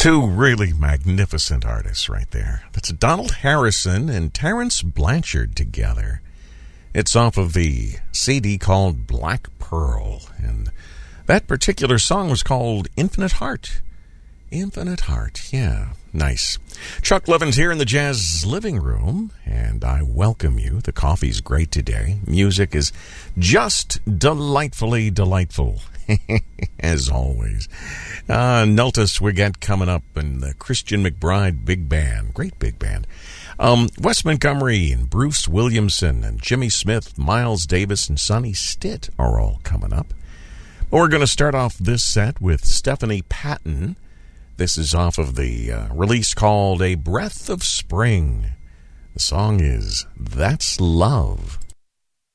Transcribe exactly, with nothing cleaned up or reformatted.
Two really magnificent artists right there. That's Donald Harrison and Terence Blanchard together. It's off of the C D called Black Pearl, and that particular song was called Infinite Heart. Infinite Heart, yeah, nice. Chuck Levin's here in the Jazz Living Room, and I welcome you. The coffee's great today. Music is just delightfully delightful, as always. Uh, Nultus we got coming up, and the Christian McBride Big Band, great big band. Um, Wes Montgomery and Bruce Williamson and Jimmy Smith, Miles Davis and Sonny Stitt are all coming up. We're going to start off this set with Stephanie Patton. This is off of the uh, release called A Breath of Spring. The song is That's Love.